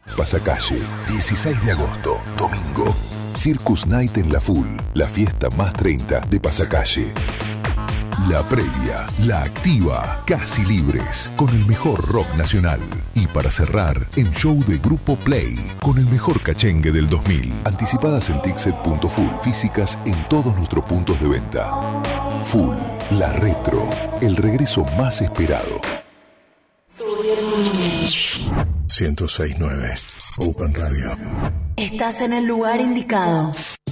Pasacalle, 16 de agosto, domingo. Circus Night en La Full, la fiesta más 30 de Pasacalle. La previa, la activa, casi libres, con el mejor rock nacional. Y para cerrar, en show de Grupo Play, con el mejor cachengue del 2000. Anticipadas en Tixet.full, físicas en todos nuestros puntos de venta. Full, la retro, el regreso más esperado. 106.9 Open Radio. Estás en el lugar indicado.